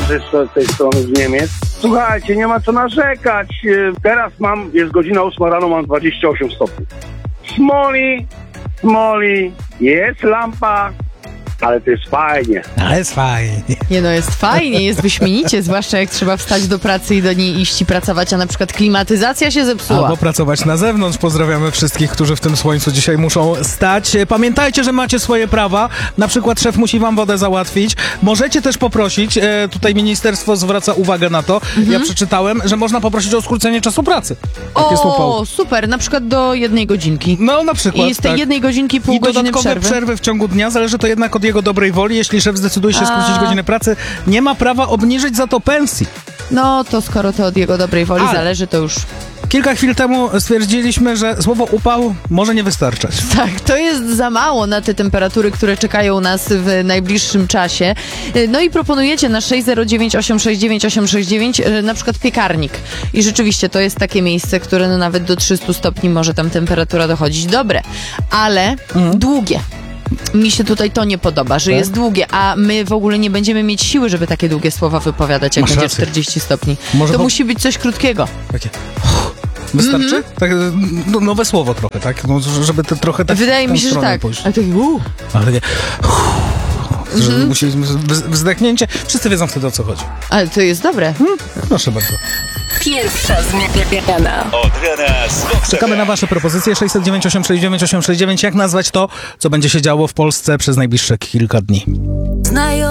z tej strony z Niemiec. Słuchajcie, nie ma co narzekać. Teraz jest godzina 8 rano, mam 28 stopni. Smoli, jest lampa, ale to jest fajnie. Ale jest fajnie. Nie no, jest fajnie, jest wyśmienicie, zwłaszcza jak trzeba wstać do pracy i do niej iść i pracować, a na przykład klimatyzacja się zepsuła. Albo pracować na zewnątrz. Pozdrawiamy wszystkich, którzy w tym słońcu dzisiaj muszą stać. Pamiętajcie, że macie swoje prawa. Na przykład szef musi wam wodę załatwić. Możecie też poprosić, tutaj ministerstwo zwraca uwagę na to, ja przeczytałem, że można poprosić o skrócenie czasu pracy. O, super, na przykład do 1 godzinki. No na przykład. I z tej 1 godzinki pół I godziny dodatkowe przerwy w ciągu dnia, zależy to jednak od jego dobrej woli. Jeśli szef zdecyduje się skrócić godzinę pracy, nie ma prawa obniżyć za to pensji. No to skoro to od jego dobrej woli zależy, to już... Kilka chwil temu stwierdziliśmy, że słowo upał może nie wystarczać. Tak, to jest za mało na te temperatury, które czekają nas w najbliższym czasie. No i proponujecie na 609 869 869 na przykład piekarnik. I rzeczywiście to jest takie miejsce, które no nawet do 300 stopni może tam temperatura dochodzić. Dobre, ale długie. Mi się tutaj to nie podoba, że jest długie, a my w ogóle nie będziemy mieć siły, żeby takie długie słowa wypowiadać, jak będzie 40 stopni. Może to musi być coś krótkiego. Takie... Wystarczy? Tak, no, nowe słowo trochę, tak? No, żeby to trochę tak... Wydaje mi się, że tak. Ale takie... Że musi wzdechnięcie. Wszyscy wiedzą wtedy, o co chodzi. Ale to jest dobre. Proszę bardzo. Pierwsza zmiana. Od rana z Fox Czekamy na wasze propozycje. 609 869 869. Jak nazwać to, co będzie się działo w Polsce przez najbliższe kilka dni?